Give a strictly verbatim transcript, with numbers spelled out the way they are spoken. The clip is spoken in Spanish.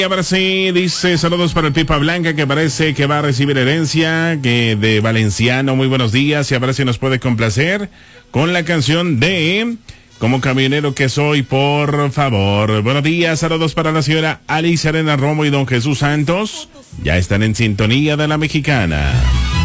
Y ahora sí, dice saludos para el Pipa Blanca, que parece que va a recibir herencia que de Valenciano. Muy buenos días, y a ver si nos puede complacer con la canción de Como camionero que soy, por favor. Buenos días, saludos para la señora Alice Arena Romo y don Jesús Santos. Ya están en sintonía de La Mexicana.